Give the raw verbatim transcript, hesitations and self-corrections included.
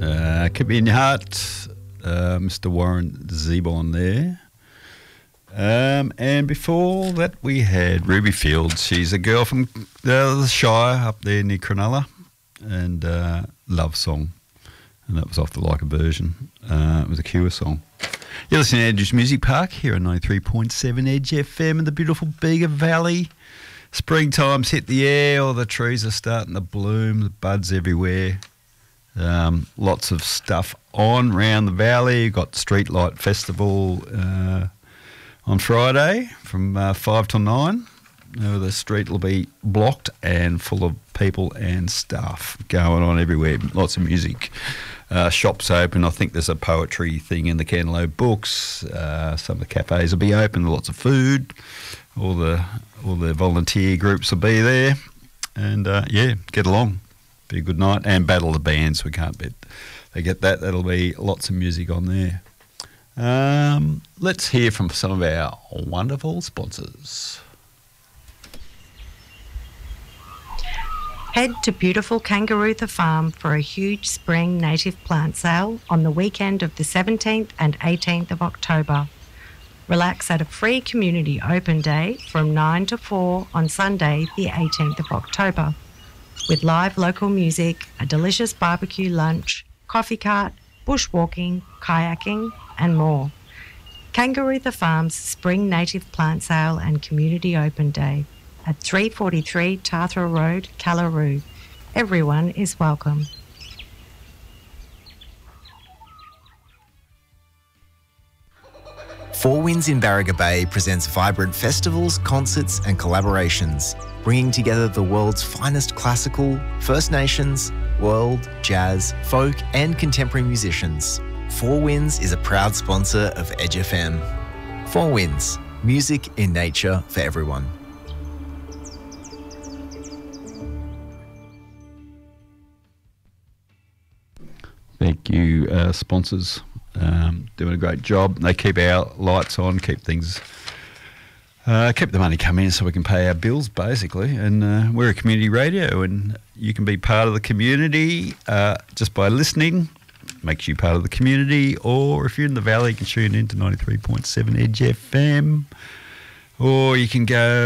Uh, Keep Me in Your Heart, uh, Mister Warren Zevon there. Um, and before that we had Ruby Fields. She's a girl from uh, the Shire up there near Cronulla, and uh, Love Song. And that was off the Leica version. Uh, it was a Cure song. You're listening to Andrew's Music Park here on ninety-three point seven Edge F M in the beautiful Bega Valley. Springtime's hit the air, all the trees are starting to bloom, the buds everywhere. Um, lots of stuff on around the valley. You've got Streetlight Festival uh, on Friday from uh, five till nine. Uh, the street will be blocked and full of people and stuff going on everywhere. Lots of music. Uh, shops open. I think there's a poetry thing in the Candelo Books. Uh, some of the cafes will be open. Lots of food. All the all the volunteer groups will be there. And, uh, yeah, get along. Be a good night. And Battle of the Bands. We can't bet they get that. That'll be lots of music on there. Um, let's hear from some of our wonderful sponsors. Head to beautiful Kangarootha Farm for a huge spring native plant sale on the weekend of the seventeenth and eighteenth of October. Relax at a free community open day from nine to four on Sunday the eighteenth of October, with live local music, a delicious barbecue lunch, coffee cart, bushwalking, kayaking and more. Kangarootha Farm's Spring Native Plant Sale and Community Open Day at three forty-three Tathra Road, Callaroo. Everyone is welcome. Four Winds in Barriga Bay presents vibrant festivals, concerts and collaborations, bringing together the world's finest classical, First Nations, world, jazz, folk and contemporary musicians. Four Winds is a proud sponsor of Edge F M. Four Winds, music in nature for everyone. Thank you, uh, sponsors. Um, doing a great job. They keep our lights on, keep things, uh, keep the money coming in so we can pay our bills, basically. And uh, we're a community radio, and you can be part of the community uh, just by listening. Makes you part of the community. Or if you're in the valley, you can tune in to ninety-three point seven Edge F M. Or you can go